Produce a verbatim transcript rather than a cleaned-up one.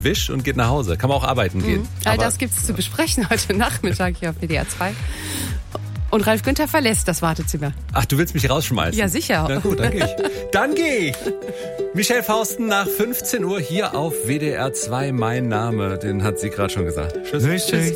wisch und geht nach Hause. Kann man auch arbeiten gehen. Mhm. All Aber, das gibt's zu besprechen heute Nachmittag hier auf W D R zwei. Und Ralf Günther verlässt das Wartezimmer. Ach, du willst mich rausschmeißen? Ja, sicher. Na gut, dann geh ich. Dann geh ich. Michelle Fausten nach fünfzehn Uhr hier auf W D R zwei. Mein Name, den hat sie gerade schon gesagt. Tschüss. Tschüss.